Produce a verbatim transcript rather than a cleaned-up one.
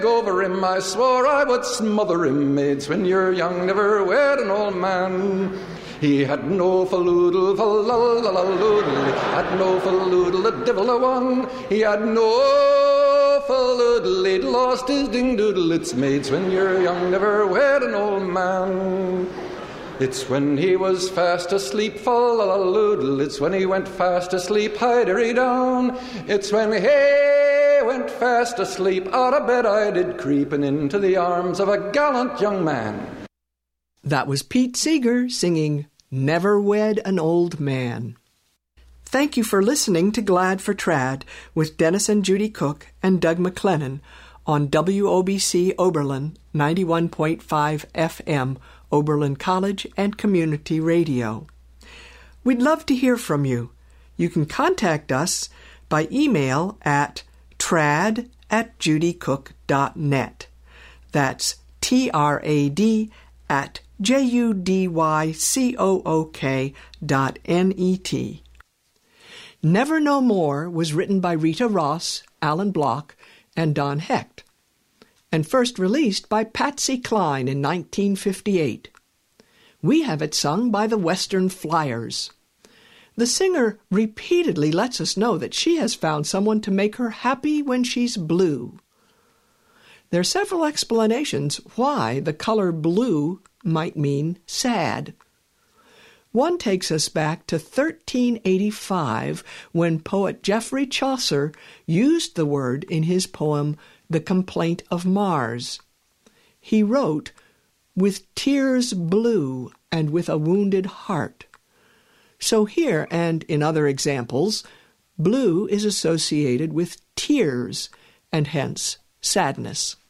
Over him, I swore I would smother him. Maids, when you're young, never wed an old man. He had no falloodle, fallalaloodle. He had no falloodle, the devil a one. He had no falloodle, he'd lost his ding-doodle. It's maids, when you're young, never wed an old man. It's when he was fast asleep, fallalaloodle. It's when he went fast asleep, hidery down. It's when he went fast asleep, out of bed I did creep, and into the arms of a gallant young man. That was Pete Seeger singing Never Wed an Old Man. Thank you for listening to Glad for Trad with Dennis and Judy Cook and Doug McLennan on W O B C Oberlin ninety-one point five F M, Oberlin College and Community Radio. We'd love to hear from you. You can contact us by email at trad at judycook dot net. That's T R A D at J U D Y C O O K dot N E T. Never No More was written by Rita Ross, Alan Block, and Don Hecht, and first released by Patsy Cline in nineteen fifty-eight. We have it sung by the Western Flyers. The singer repeatedly lets us know that she has found someone to make her happy when she's blue. There are several explanations why the color blue might mean sad. One takes us back to thirteen eighty-five, when poet Geoffrey Chaucer used the word in his poem The Complaint of Mars. He wrote, "With tears blue and with a wounded heart." So here, and in other examples, blue is associated with tears, and hence sadness.